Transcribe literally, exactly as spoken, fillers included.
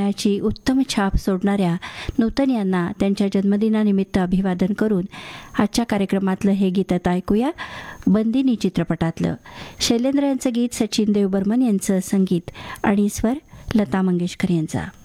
अभिनयाची उत्तम छाप सोडणाऱ्या नूतन यांना त्यांच्या जन्मदिनानिमित्त अभिवादन करून आजच्या कार्यक्रमातलं हे गीत आता ऐकूया. बंदिनी चित्रपटातलं. शैलेंद्र यांचं गीत, सचिन देव बर्मन यांचं संगीत आणि स्वर लता मंगेशकर यांचा.